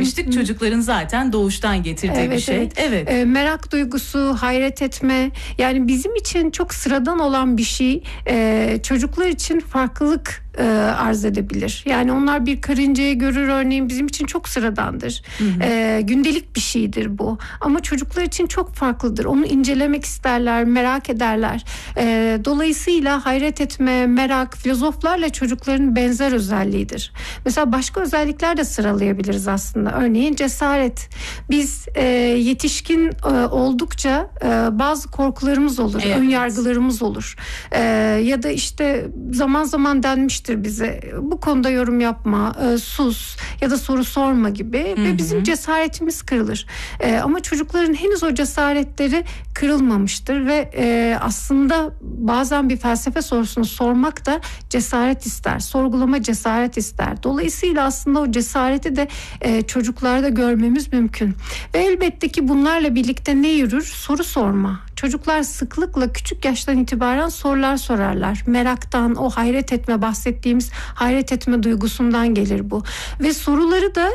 demiştik. Çocukların zaten doğuştan getirdiği bir şey. Evet. Merak duygusu, hayret etme. Yani bizim için çok sıradan olan bir şey çocuklar için farklılık arz edebilir. Yani onlar bir karıncayı görür örneğin, bizim için çok sıradandır. Gündelik bir şeydir bu. Ama çocuklar için çok farklıdır. Onu incelemek isterler, merak ederler. Dolayısıyla hayret etme, merak, filozoflarla çocukların benzer özelliğidir. Mesela başka özellikler de sıralayabiliriz aslında. Örneğin cesaret. Biz yetişkin oldukça bazı korkularımız olur, ön yargılarımız olur. Ya da işte zaman zaman denmiştir bize, bu konuda yorum yapma, sus ya da soru sorma gibi ve bizim cesaretimiz kırılır. Ama çocukların henüz o cesaretleri kırılmamıştır ve aslında bazen bir felsefe sorusunu sormak da cesaret ister. Sorgulama cesaret ister. Dolayısıyla aslında o cesareti de çocuklarda görmemiz mümkün. Ve elbette ki bunlarla birlikte ne yürür? Soru sorma. Çocuklar sıklıkla küçük yaştan itibaren sorular sorarlar. Meraktan, o hayret etme, bahsettiğimiz hayret etme duygusundan gelir bu. Ve soruları da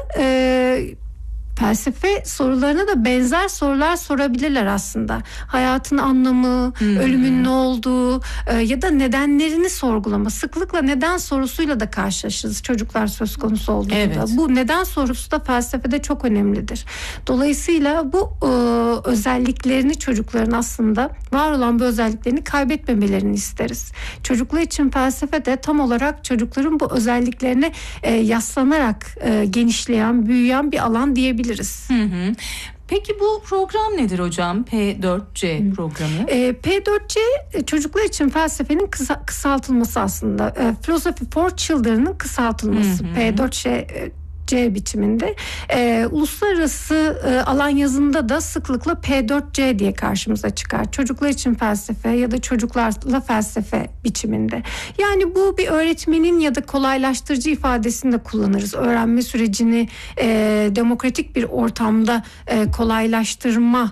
felsefe sorularına da benzer sorular sorabilirler aslında. Hayatın anlamı, ölümün ne olduğu ya da nedenlerini sorgulama. Sıklıkla neden sorusuyla da karşılaşırız çocuklar söz konusu olduğunda. Bu neden sorusu da felsefede çok önemlidir. Dolayısıyla bu özelliklerini çocukların, aslında var olan bu özelliklerini kaybetmemelerini isteriz. Çocuklar için felsefe de tam olarak çocukların bu özelliklerine yaslanarak genişleyen, büyüyen bir alan diyebiliriz. Peki bu program nedir hocam? P4C programı. P4C çocuklar için felsefenin kısaltılması aslında. Philosophy for Children'ın kısaltılması. P4C biçiminde. Uluslararası alan yazında da sıklıkla P4C diye karşımıza çıkar. Çocuklar için felsefe ya da çocuklarla felsefe biçiminde. Yani bu bir öğretmenin ya da kolaylaştırıcı ifadesini de kullanırız. Öğrenme sürecini demokratik bir ortamda kolaylaştırma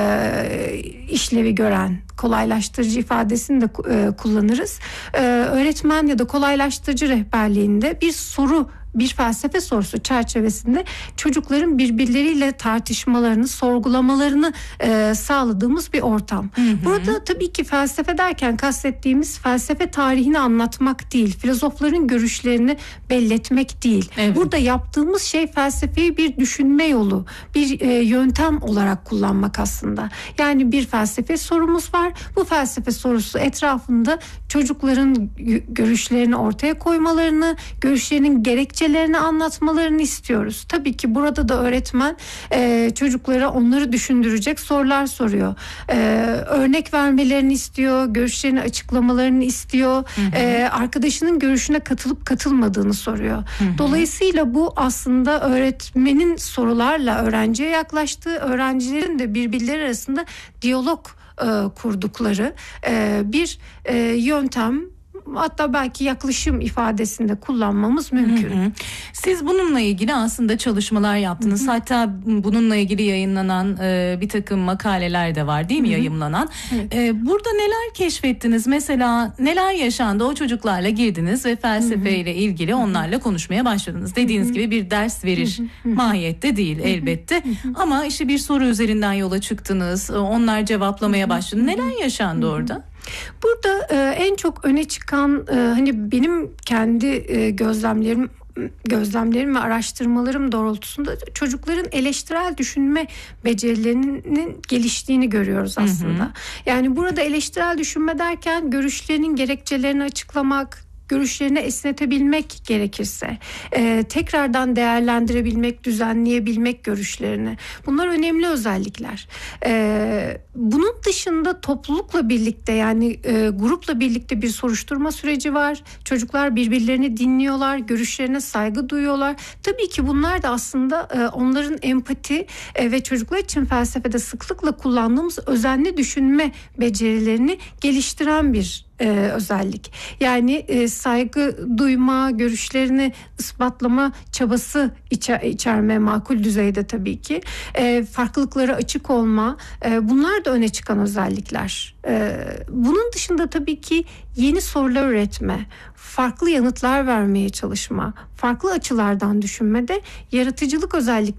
işlevi gören kolaylaştırıcı ifadesini de kullanırız. Öğretmen ya da kolaylaştırıcı rehberliğinde bir felsefe sorusu çerçevesinde çocukların birbirleriyle tartışmalarını, sorgulamalarını sağladığımız bir ortam. Burada tabii ki felsefe derken kastettiğimiz felsefe tarihini anlatmak değil, filozofların görüşlerini belletmek değil. Burada yaptığımız şey felsefeyi bir düşünme yolu, bir yöntem olarak kullanmak aslında. Yani bir felsefe sorumuz var. Bu felsefe sorusu etrafında çocukların görüşlerini ortaya koymalarını, görüşlerinin gerekçelerini anlatmalarını istiyoruz. Tabii ki burada da öğretmen çocuklara onları düşündürecek sorular soruyor. Örnek vermelerini istiyor, görüşlerini açıklamalarını istiyor. Arkadaşının görüşüne katılıp katılmadığını soruyor. Dolayısıyla bu aslında öğretmenin sorularla öğrenciye yaklaştığı, öğrencilerin de birbirleri arasında diyalog kurdukları bir yöntem, hatta belki yaklaşım ifadesinde kullanmamız mümkün. Siz bununla ilgili aslında çalışmalar yaptınız. Hatta bununla ilgili yayınlanan bir takım makaleler de var değil mi, yayımlanan? Burada neler keşfettiniz? Mesela neler yaşandı? O çocuklarla girdiniz ve felsefeyle ilgili onlarla konuşmaya başladınız. Dediğiniz gibi bir ders verir mahiyette değil elbette. Ama işte bir soru üzerinden yola çıktınız. Onlar cevaplamaya başladı. Neler yaşandı orada? Burada en çok öne çıkan hani benim kendi gözlemlerim ve araştırmalarım doğrultusunda çocukların eleştirel düşünme becerilerinin geliştiğini görüyoruz aslında. Yani burada eleştirel düşünme derken görüşlerinin gerekçelerini açıklamak, görüşlerini esnetebilmek gerekirse, tekrardan değerlendirebilmek, düzenleyebilmek görüşlerini. Bunlar önemli özellikler. Bunun dışında toplulukla birlikte, yani grupla birlikte bir soruşturma süreci var. Çocuklar birbirlerini dinliyorlar, görüşlerine saygı duyuyorlar. Tabii ki bunlar da aslında onların empati ve çocuklar için felsefede sıklıkla kullandığımız özenli düşünme becerilerini geliştiren bir özellik. Yani saygı duyma, görüşlerini ispatlama çabası içerme makul düzeyde tabii ki. Farklılıklara açık olma, bunlar da öne çıkan özellikler. Bunun dışında tabii ki yeni sorular üretme, farklı yanıtlar vermeye çalışma, farklı açılardan düşünmede yaratıcılık özellikleri